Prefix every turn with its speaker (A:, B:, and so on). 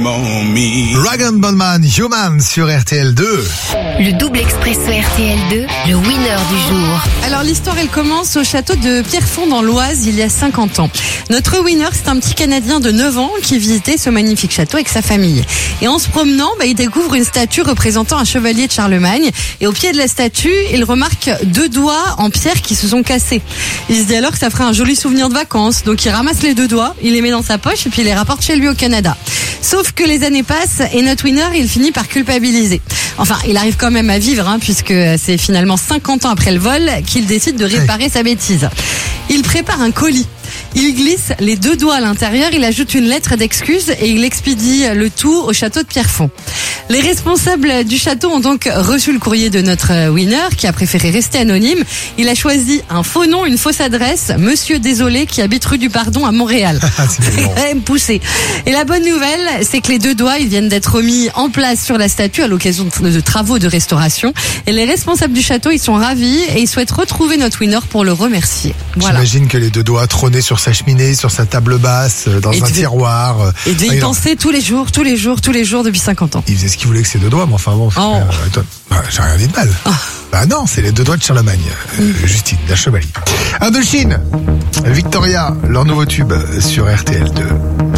A: Dragon Ballman, Human sur RTL2.
B: Le double expresso RTL2, le winner du jour.
C: Alors l'histoire elle commence au château de Pierrefonds dans l'Oise il y a 50 ans. Notre winner c'est un petit Canadien de 9 ans qui visitait ce magnifique château avec sa famille. Et en se promenant, il découvre une statue représentant un chevalier de Charlemagne. Et au pied de la statue, il remarque 2 doigts en pierre qui se sont cassés. Il se dit alors que ça ferait un joli souvenir de vacances. Donc il ramasse les 2 doigts, il les met dans sa poche et puis il les rapporte chez lui au Canada. Sauf que les années passent et notre winner, il finit par culpabiliser. Enfin, il arrive quand même à vivre, puisque c'est finalement 50 ans après le vol qu'il décide de réparer sa bêtise. Il prépare un colis. Il glisse les 2 doigts à l'intérieur, il ajoute une lettre d'excuse et il expédie le tout au château de Pierrefonds. Les responsables du château ont donc reçu le courrier de notre winner qui a préféré rester anonyme. Il a choisi un faux nom, une fausse adresse, Monsieur Désolé qui habite rue du Pardon à Montréal. C'est quand même poussé. Et la bonne nouvelle, c'est que les 2 doigts, ils viennent d'être remis en place sur la statue à l'occasion de travaux de restauration. Et les responsables du château, ils sont ravis et ils souhaitent retrouver notre winner pour le remercier. Voilà.
A: J'imagine que les 2 doigts trônaient sur sa cheminée, sur sa table basse, dans un tiroir.
C: Et devait y penser tous les jours depuis 50 ans.
A: Il faisait ce qu'il voulait que ses 2 doigts, mais enfin bon, j'ai rien dit de mal. Bah non, c'est les 2 doigts de Charlemagne. Justine, la chevalier. Indochine, Victoria, leur nouveau tube sur RTL2.